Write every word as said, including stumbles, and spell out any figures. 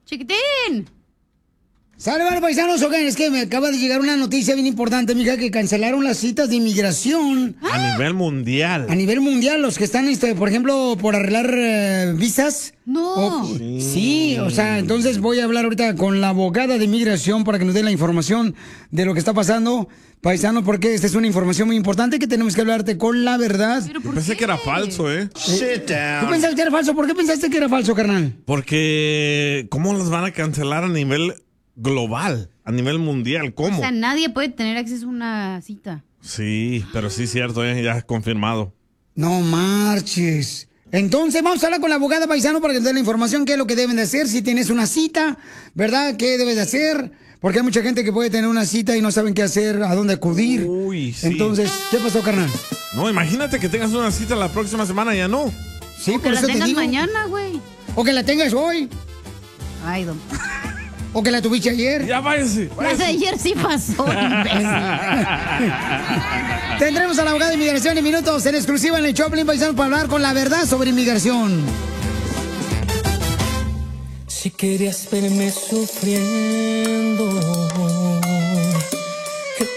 Chiquitín. Sale, vale, paisanos, oigan, es que me acaba de llegar una noticia bien importante, mija, que cancelaron las citas de inmigración. A nivel mundial. A nivel mundial, los que están, este, por ejemplo, por arreglar eh, visas. No. O- sí. sí, o sea, entonces voy a hablar ahorita con la abogada de inmigración para que nos dé la información de lo que está pasando, paisano, porque esta es una información muy importante que tenemos que hablarte con la verdad. Yo pensé que era falso, ¿eh? Sit down. ¿Tú pensaste que era falso? ¿Por qué pensaste que era falso, carnal? Porque, ¿cómo las van a cancelar a nivel global, a nivel mundial? ¿Cómo? O sea, nadie puede tener acceso a una cita. Sí, pero sí es cierto, ¿eh? Ya es confirmado. No marches. Entonces vamos a hablar con la abogada, paisano, para que nos dé la información, qué es lo que deben de hacer, si tienes una cita, ¿verdad? ¿Qué debes de hacer? Porque hay mucha gente que puede tener una cita y no saben qué hacer, a dónde acudir. Uy, sí. Entonces, ¿qué pasó, carnal? No, imagínate que tengas una cita la próxima semana, ya no. Sí, O que por la eso te tengas digo. mañana, güey. O que la tengas hoy. Ay, don. O que la tuviste ayer. Ya váyase. La de ayer sí pasó, imbécil. Tendremos a la abogada de inmigración en minutos, en exclusiva en el Choplin Paisano, para hablar con la verdad sobre inmigración. Si querías verme sufriendo,